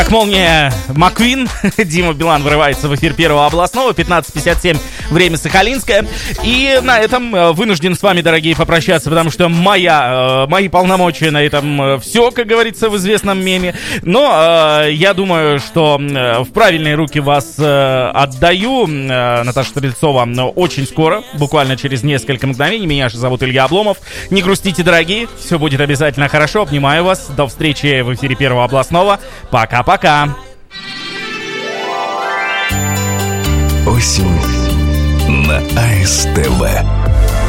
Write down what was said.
Молния Маквин. Дима Билан врывается в эфир Первого областного. 15:57, время Сахалинское. И на этом вынужден с вами, дорогие, попрощаться, потому что мои полномочия на этом все, как говорится в известном меме. Но я думаю, что в правильные руки вас отдаю. Наташа Стрельцова очень скоро, буквально через несколько мгновений. Меня же зовут Илья Обломов. Не грустите, дорогие, все будет обязательно хорошо. Обнимаю вас. До встречи в эфире Первого областного. Пока-пока. Осень на АСТВ.